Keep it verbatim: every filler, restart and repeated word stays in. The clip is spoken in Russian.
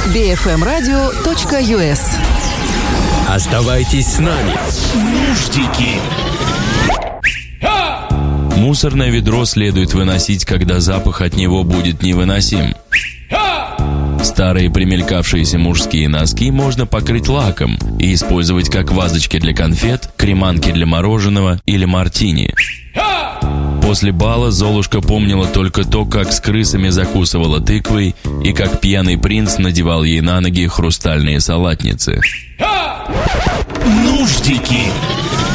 би эф эм радио точка ю эс. Оставайтесь с нами. Нуждики. Мусорное ведро следует выносить, когда запах от него будет невыносим. Старые примелькавшиеся мужские носки можно покрыть лаком и использовать как вазочки для конфет, креманки для мороженого или мартини. После бала Золушка помнила только то, как с крысами закусывала тыквой и как пьяный принц надевал ей на ноги хрустальные салатницы. Нуждики.